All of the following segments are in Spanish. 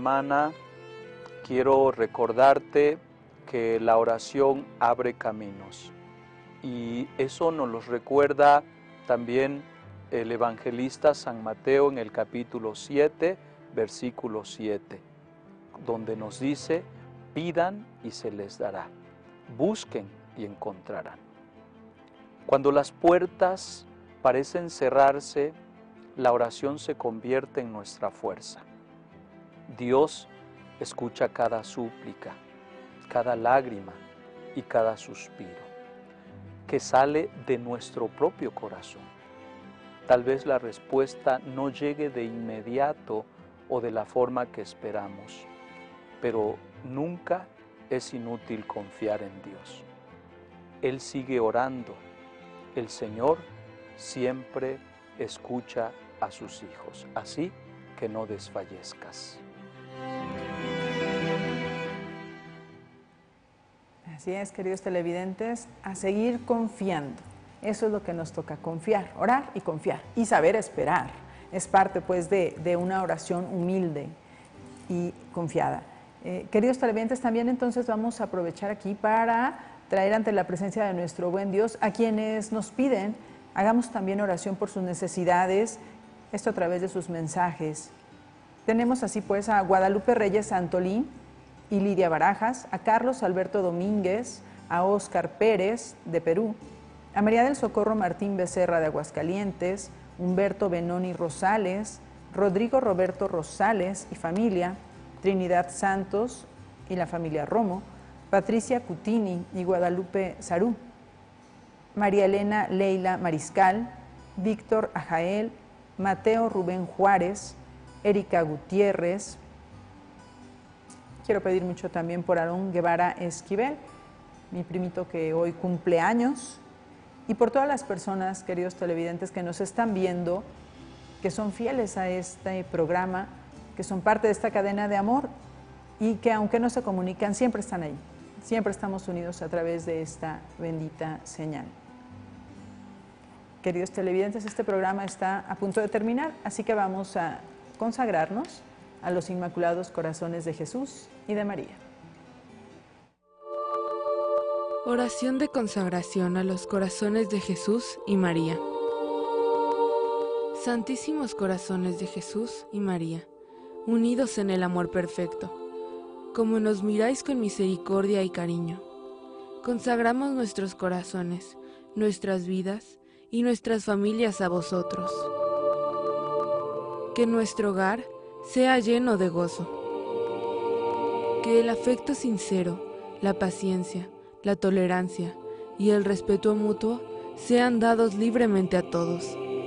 semana quiero recordarte que la oración abre caminos. Y eso nos lo recuerda también el evangelista San Mateo en el capítulo 7, versículo 7, donde nos dice: pidan y se les dará, busquen y encontrarán. Cuando las puertas parecen cerrarse, la oración se convierte en nuestra fuerza. Dios escucha cada súplica, cada lágrima y cada suspiro que sale de nuestro propio corazón. Tal vez la respuesta no llegue de inmediato o de la forma que esperamos, pero nunca es inútil confiar en Dios. Él sigue orando. El Señor siempre escucha a sus hijos, así que no desfallezcas. Así es, queridos televidentes, a seguir confiando. Eso es lo que nos toca, confiar, orar y confiar y saber esperar. Es parte pues de una oración humilde y confiada. Queridos televidentes, también entonces vamos a aprovechar aquí para traer ante la presencia de nuestro buen Dios a quienes nos piden, hagamos también oración por sus necesidades, esto a través de sus mensajes. Tenemos así pues a Guadalupe Reyes Antolín y Lidia Barajas, a Carlos Alberto Domínguez, a Óscar Pérez de Perú, a María del Socorro Martín Becerra de Aguascalientes, Humberto Benoni Rosales, Rodrigo Roberto Rosales y familia, Trinidad Santos y la familia Romo, Patricia Cutini y Guadalupe Sarú, María Elena Leila Mariscal, Víctor Ajael, Mateo Rubén Juárez, Erika Gutiérrez. Quiero pedir mucho también por Aarón Guevara Esquivel, mi primito que hoy cumple años, y por todas las personas, queridos televidentes, que nos están viendo, que son fieles a este programa, que son parte de esta cadena de amor y que aunque no se comunican, siempre están ahí, siempre estamos unidos a través de esta bendita señal. Queridos televidentes, este programa está a punto de terminar, así que vamos a consagrarnos a los Inmaculados Corazones de Jesús y de María. Oración de consagración a los corazones de Jesús y María. Santísimos corazones de Jesús y María, unidos en el amor perfecto, como nos miráis con misericordia y cariño, consagramos nuestros corazones, nuestras vidas y nuestras familias a vosotros. Que nuestro hogar sea lleno de gozo. Que el afecto sincero, la paciencia, la tolerancia y el respeto mutuo sean dados libremente a todos.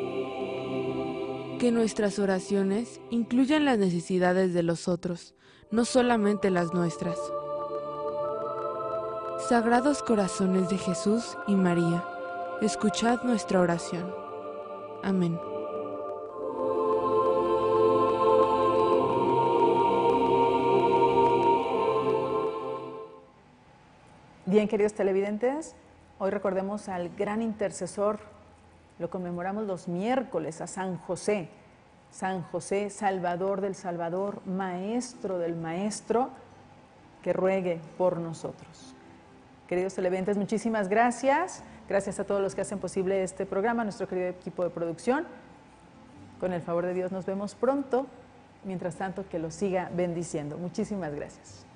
Que nuestras oraciones incluyan las necesidades de los otros, no solamente las nuestras. Sagrados corazones de Jesús y María, escuchad nuestra oración. Amén. Bien, queridos televidentes, hoy recordemos al gran intercesor, lo conmemoramos los miércoles, a San José, Salvador del Salvador, Maestro del Maestro, que ruegue por nosotros. Queridos televidentes, muchísimas gracias. Gracias a todos los que hacen posible este programa, nuestro querido equipo de producción. Con el favor de Dios nos vemos pronto. Mientras tanto, que los siga bendiciendo. Muchísimas gracias.